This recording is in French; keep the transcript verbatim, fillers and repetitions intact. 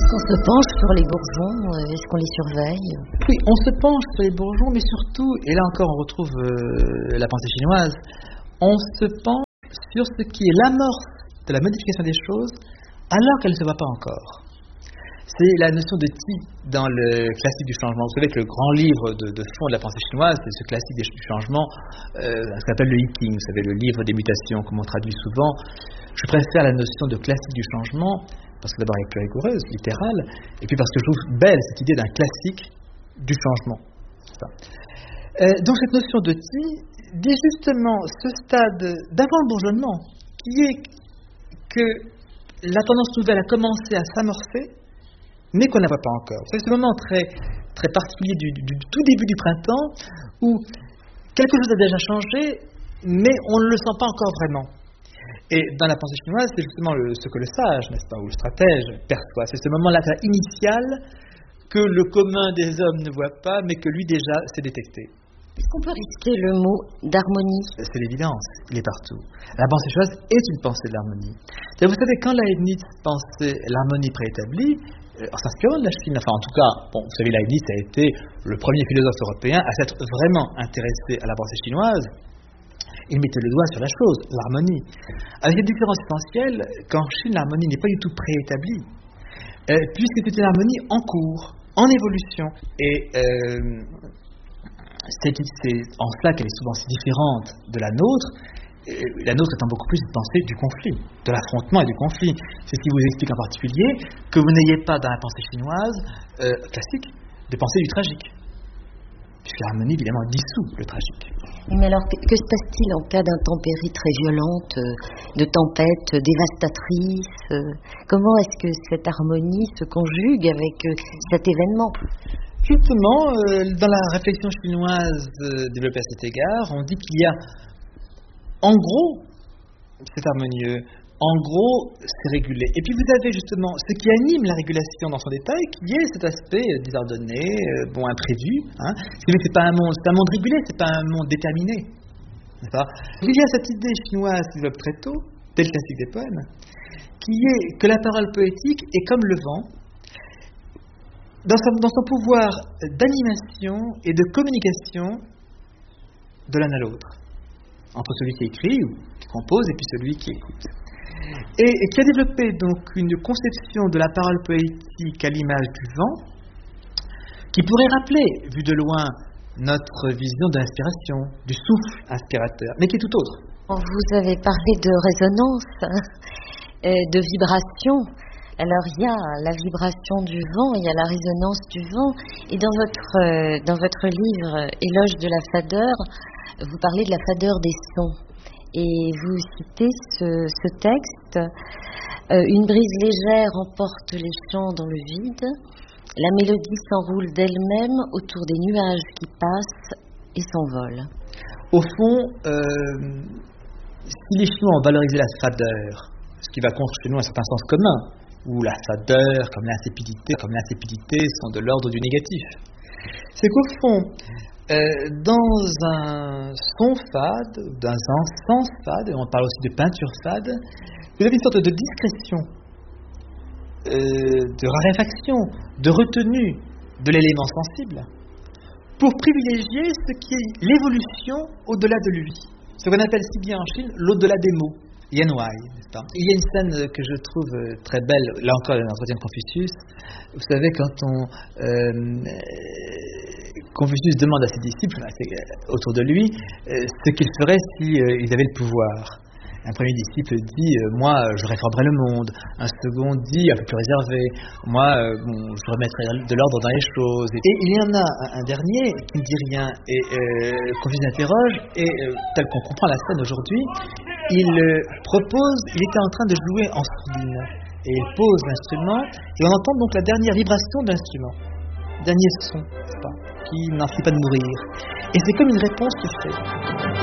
Est-ce qu'on se penche sur les bourgeons? Est-ce qu'on les surveille? Oui, on se penche sur les bourgeons, mais surtout, et là encore on retrouve euh, la pensée chinoise, on se penche sur ce qui est l'amorce de la modification des choses alors qu'elle ne se voit pas encore. C'est la notion de Ti dans le classique du changement. Vous savez que le grand livre de, de fond de la pensée chinoise, c'est ce classique du changement, euh, ce qu'on appelle le I Ching, vous savez, le livre des mutations, comme on traduit souvent. Je préfère la notion de classique du changement, parce que d'abord elle est plus rigoureuse, littérale, et puis parce que je trouve belle cette idée d'un classique du changement. Euh, donc cette notion de Ti dit justement ce stade d'avant le bourgeonnement, qui est que la tendance nouvelle a commencé à s'amorcer, mais qu'on ne la voit pas encore. C'est ce moment très, très particulier du, du, du tout début du printemps, où quelque chose a déjà changé, mais on ne le sent pas encore vraiment. Et dans la pensée chinoise, c'est justement le, ce que le sage, n'est-ce pas, ou le stratège perçoit. C'est ce moment-là initial que le commun des hommes ne voit pas, mais que lui déjà sait détecter. Est-ce qu'on peut risquer le mot d'harmonie? C'est l'évidence, il est partout. La pensée chinoise est une pensée de l'harmonie. Et vous savez, quand Leibniz pensait l'harmonie préétablie, en s'inspirant de la Chine, enfin en tout cas, bon, vous savez, Leibniz a été le premier philosophe européen à s'être vraiment intéressé à la pensée chinoise. Il mettait le doigt sur la chose, l'harmonie. Avec une différence essentielle qu'en Chine, l'harmonie n'est pas du tout préétablie, euh, puisque c'est une harmonie en cours, en évolution. Et euh, c'est, c'est en cela qu'elle est souvent si différente de la nôtre. La nôtre étant beaucoup plus une pensée du conflit, de l'affrontement et du conflit. C'est ce qui vous explique en particulier que vous n'ayez pas dans la pensée chinoise euh, classique de pensée du tragique. Puisque l'harmonie, évidemment, dissout le tragique. Mais alors, que, que se passe-t-il en cas d'intempéries très violentes, de tempêtes dévastatrices? Comment est-ce que cette harmonie se conjugue avec cet événement? Justement, euh, dans la réflexion chinoise euh, développée à cet égard, on dit qu'il y a en gros, c'est harmonieux. En gros, c'est régulé. Et puis vous avez justement ce qui anime la régulation dans son détail, qui est cet aspect désordonné, euh, bon, imprévu. Hein. C'est pas un monde, c'est un monde régulé, c'est pas un monde déterminé. N'est-ce pas? Il y a cette idée chinoise qui développe très tôt, dès le classique des poèmes, qui est que la parole poétique est comme le vent, dans son, dans son pouvoir d'animation et de communication de l'un à l'autre, entre celui qui écrit ou qui compose et puis celui qui écoute. Et, et qui a développé donc une conception de la parole poétique à l'image du vent, qui pourrait rappeler, vu de loin, notre vision de l'inspiration, du souffle inspirateur, mais qui est tout autre. Vous avez parlé de résonance, hein, de vibration. Alors il y a la vibration du vent, il y a la résonance du vent, et dans votre, euh, dans votre livre Éloge de la fadeur, vous parlez de la fadeur des sons, et vous citez ce, ce texte, euh, une brise légère emporte les chants dans le vide, la mélodie s'enroule d'elle-même autour des nuages qui passent et s'envolent. Au fond, euh, si les Chinois ont valorisé la fadeur, ce qui va contre chez nous un certain sens commun, où la fadeur, comme l'insipidité, comme l'insipidité sont de l'ordre du négatif, c'est qu'au fond, Euh, dans un son fade, dans un sens fade, et on parle aussi de peinture fade, vous avez une sorte de discrétion, euh, de raréfaction, de retenue de l'élément sensible, pour privilégier ce qui est l'évolution au-delà de lui. Ce qu'on appelle si bien en Chine l'au-delà des mots, Yanwai, n'est-ce pas? Il y a une scène que je trouve très belle, là encore dans l'entretien de Confucius. Vous savez, quand on euh, Confucius demande à ses disciples, autour de lui, ce qu'ils feraient s'ils si, euh, avaient le pouvoir. Un premier disciple dit euh, « Moi, je réformerais le monde ». Un second dit « Un peu plus réservé ». « Moi, euh, bon, je remettrais de l'ordre dans les choses ». Et il y en a un, un dernier qui ne dit rien. Et euh, Confucius interroge, et euh, tel qu'on comprend la scène aujourd'hui, il euh, propose, il était en train de jouer en sourdine. Et il pose l'instrument, et on entend donc la dernière vibration de l'instrument. Dernier son, c'est pas, qui n'en finit pas de mourir. Et c'est comme une réponse qui fait.